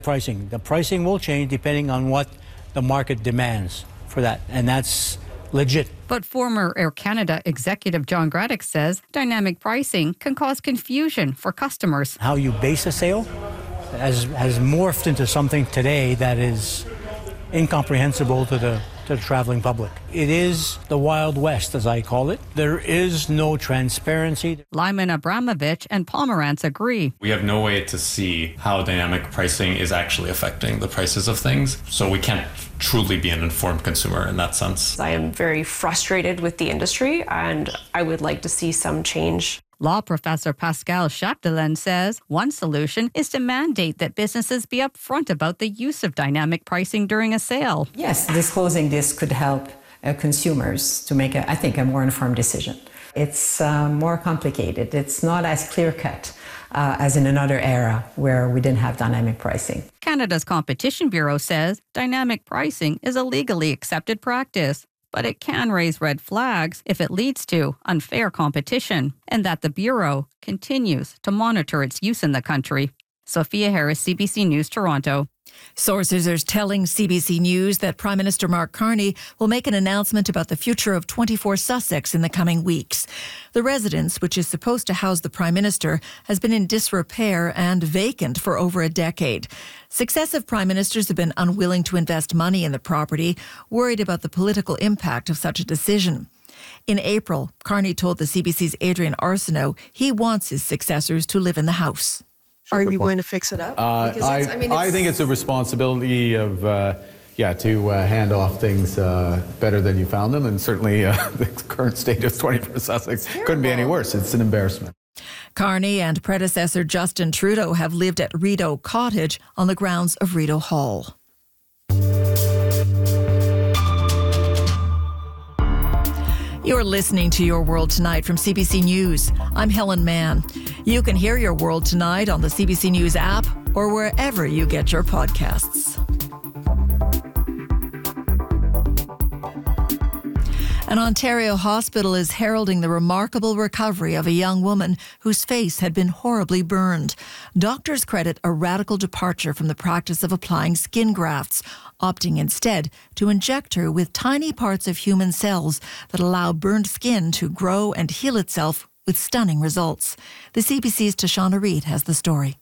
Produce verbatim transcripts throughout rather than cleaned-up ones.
Pricing. The pricing will change depending on what the market demands for that, and that's legit. But former Air Canada executive John Graddick says dynamic pricing can cause confusion for customers. How you base a sale has, has morphed into something today that is incomprehensible to the, to the traveling public. It is the Wild West, as I call it. There is no transparency. Lyman Abramovich and Pomerantz agree. We have no way to see how dynamic pricing is actually affecting the prices of things, so we can't truly be an informed consumer in that sense. I am very frustrated with the industry, and I would like to see some change. Law professor Pascal Chapdelaine says one solution is to mandate that businesses be upfront about the use of dynamic pricing during a sale. Yes, disclosing this could help uh, consumers to make, a, I think, a more informed decision. It's uh, more complicated. It's not as clear-cut uh, as in another era where we didn't have dynamic pricing. Canada's Competition Bureau says dynamic pricing is a legally accepted practice, but it can raise red flags if it leads to unfair competition, and that the Bureau continues to monitor its use in the country. Sophia Harris, C B C News, Toronto. Sources are telling C B C News that Prime Minister Mark Carney will make an announcement about the future of twenty-four Sussex in the coming weeks. The residence, which is supposed to house the Prime Minister, has been in disrepair and vacant for over a decade. Successive Prime Ministers have been unwilling to invest money in the property, worried about the political impact of such a decision. In April, Carney told the C B C's Adrian Arsenault he wants his successors to live in the house. Are you going to fix it up? Uh, I, I, mean, I think it's a responsibility of, uh, yeah, to uh, hand off things uh, better than you found them, and certainly uh, the current state of twenty-four Sussex couldn't be any worse. It's an embarrassment. Carney and predecessor Justin Trudeau have lived at Rideau Cottage on the grounds of Rideau Hall. You're listening to Your World Tonight from C B C News. I'm Helen Mann. You can hear Your World Tonight on the C B C News app or wherever you get your podcasts. An Ontario hospital is heralding the remarkable recovery of a young woman whose face had been horribly burned. Doctors credit a radical departure from the practice of applying skin grafts, opting instead to inject her with tiny parts of human cells that allow burned skin to grow and heal itself with stunning results. The C B C's Tashana Reid has the story.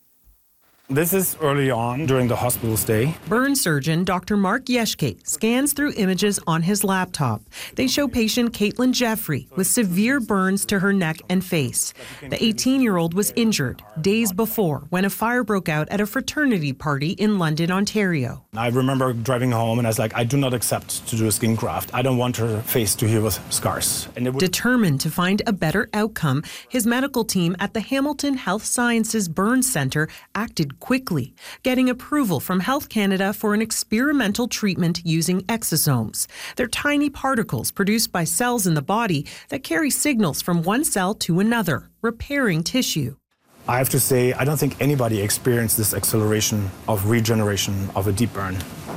This is early on during the hospital stay. Burn surgeon Doctor Mark Yeshke scans through images on his laptop. They show patient Caitlin Jeffrey with severe burns to her neck and face. The eighteen-year-old was injured days before when a fire broke out at a fraternity party in London, Ontario. I remember driving home and I was like, I do not accept to do a skin graft. I don't want her face to heal with scars. And it would- Determined to find a better outcome, his medical team at the Hamilton Health Sciences Burn Centre acted quickly, getting approval from Health Canada for an experimental treatment using exosomes. They're tiny particles produced by cells in the body that carry signals from one cell to another, repairing tissue. I have to say, I don't think anybody experienced this acceleration of regeneration of a deep burn,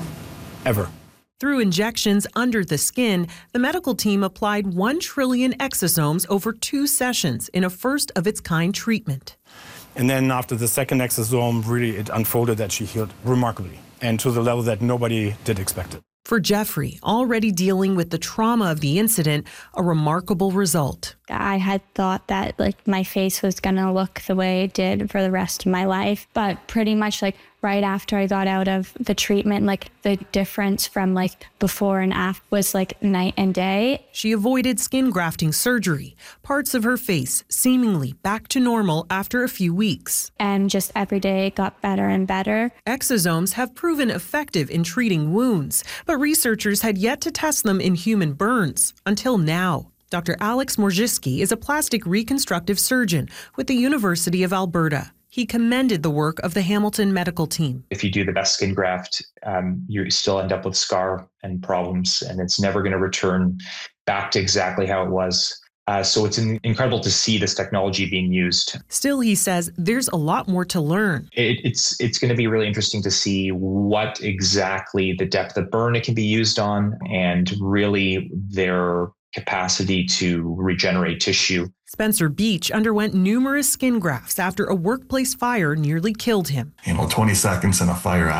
ever. Through injections under the skin, the medical team applied one trillion exosomes over two sessions in a first-of-its-kind treatment. And then after the second exosome, really it unfolded that she healed remarkably, and to the level that nobody did expect it. For Jeffrey, already dealing with the trauma of the incident, a remarkable result. I had thought that like my face was gonna look the way it did for the rest of my life, but pretty much like right after I got out of the treatment, like the difference from like before and after was like night and day. She avoided skin grafting surgery, parts of her face seemingly back to normal after a few weeks. And just every day it got better and better. Exosomes have proven effective in treating wounds, but researchers had yet to test them in human burns until now. Doctor Alex Morgiski is a plastic reconstructive surgeon with the University of Alberta. He commended the work of the Hamilton medical team. If you do the best skin graft, um, you still end up with scar and problems, and it's never going to return back to exactly how it was. Uh, so it's in, incredible to see this technology being used. Still, he says there's a lot more to learn. It, it's it's going to be really interesting to see what exactly the depth of burn it can be used on, and really their capacity to regenerate tissue. Spencer Beach underwent numerous skin grafts after a workplace fire nearly killed him. You know, twenty seconds in a fire